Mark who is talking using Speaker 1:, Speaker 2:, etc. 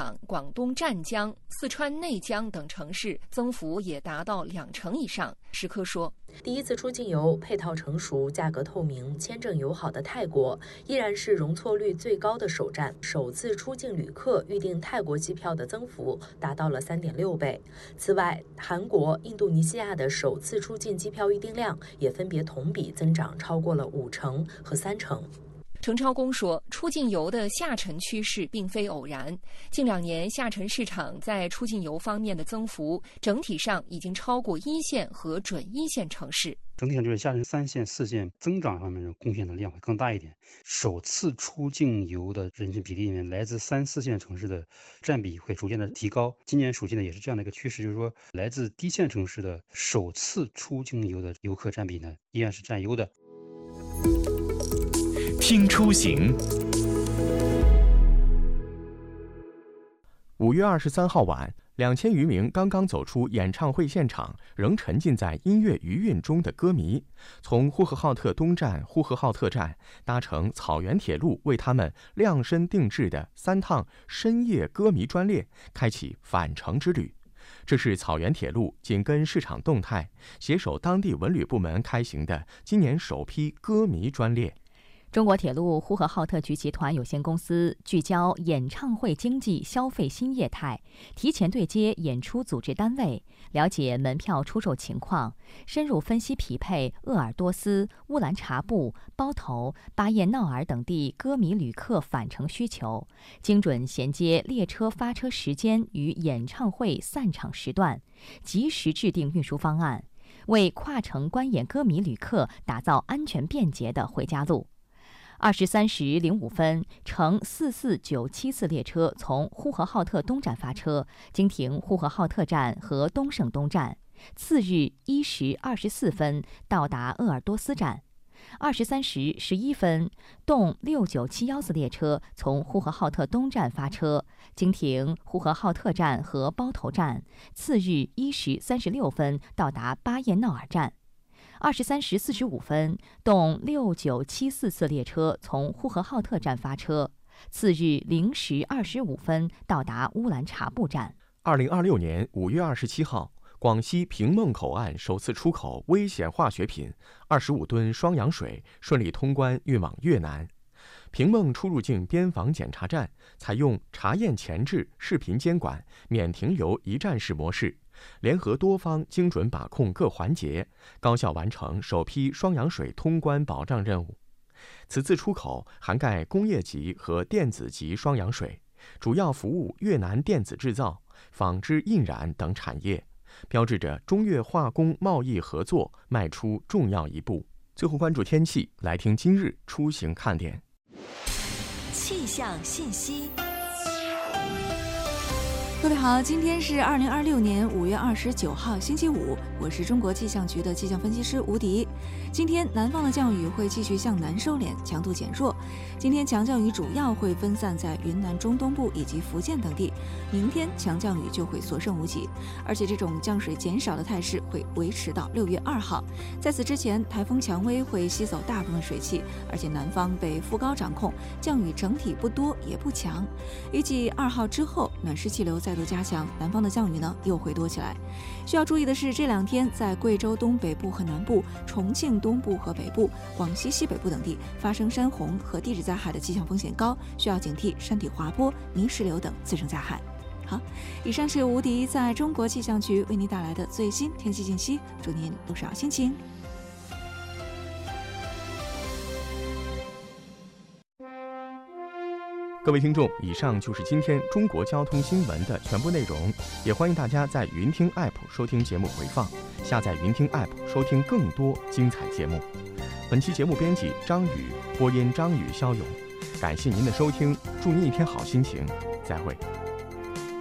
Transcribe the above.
Speaker 1: 场、广东湛江、四川内江等城市增幅也达到20%以上。石科说，
Speaker 2: 第一次出境游配套成熟、价格透明、签证友好的泰国，依然是容错率最高的首站。首次出境旅客预订泰国机票的增幅达到了3.6倍。此外，韩国、印度尼西亚的首次出境机票预订量也分别同比增长超过了5%和3%。
Speaker 1: 程超公说，出境游的下沉趋势并非偶然。近2年，下沉市场在出境游方面的增幅，整体上已经超过1线和准1线城市。
Speaker 3: 整体上就是下沉3线、4线增长方面的贡献的量会更大一点。首次出境游的人群比例里面，来自3、4线城市的占比会逐渐的提高。今年暑期呢，也是这样的一个趋势，就是说，来自低线城市的首次出境游的游客占比呢，依然是占优的。
Speaker 4: 听出行。5月23号晚，2000余名刚刚走出演唱会现场，仍沉浸在音乐余韵中的歌迷，从呼和浩特东站、呼和浩特站搭乘草原铁路为他们量身定制的3趟深夜歌迷专列，开启返程之旅。这是草原铁路紧跟市场动态，携手当地文旅部门开行的今年首批歌迷专列。
Speaker 5: 中国铁路呼和浩特局集团有限公司聚焦演唱会经济消费新业态，提前对接演出组织单位，了解门票出售情况，深入分析匹配鄂尔多斯、乌兰察布、包头、巴彦淖尔等地歌迷旅客返程需求，精准衔接列车发车时间与演唱会散场时段，及时制定运输方案，为跨城观演歌迷旅客打造安全便捷的回家路。23时05分，乘44974列车从呼和浩特东站发车，经停呼和浩特站和东胜东站。次日1时24分到达鄂尔多斯站。23时11分，动69714列车从呼和浩特东站发车，经停呼和浩特站和包头站。次日1时36分到达巴彦淖尔站。23时45分，动69744列车从呼和浩特站发车，次日0时25分到达乌兰察布站。
Speaker 4: 2026年5月27号，广西平孟口岸首次出口危险化学品25吨双氧水顺利通关运往越南。平孟出入境边防检查站采用查验前置、视频监管、免停留一站式模式，联合多方精准把控各环节，高效完成首批双氧水通关保障任务。此次出口涵盖工业级和电子级双氧水，主要服务越南电子制造、纺织印染等产业，标志着中越化工贸易合作迈出重要一步。最后关注天气，来听今日出行看点。
Speaker 6: 气象信息。
Speaker 7: 各位好，今天是2026年5月29号星期五，我是中国气象局的气象分析师吴迪。今天南方的降雨会继续向南收敛，强度减弱。今天强降雨主要会分散在云南中东部以及福建等地，明天强降雨就会所剩无几，而且这种降水减少的态势会维持到6月2号。在此之前，台风蔷薇会吸走大部分水汽，而且南方被副高掌控，降雨整体不多也不强。预计2号之后，暖湿气流再度加强，南方的降雨呢又会多起来。需要注意的是，这2天在贵州东北部和南部、重庆东部和北部、广西西北部等地发生山洪和地质灾害的气象风险高，需要警惕山体滑坡、泥石流等自生灾害。好，以上是吴迪在中国气象局为您带来的最新天气信息，祝您路上好心情。
Speaker 4: 各位听众，以上就是今天中国交通新闻的全部内容，也欢迎大家在云听 App 收听节目回放，下载云听 App 收听更多精彩节目。本期节目编辑张宇，播音张宇、肖勇，感谢您的收听，祝您一天好心情，再会。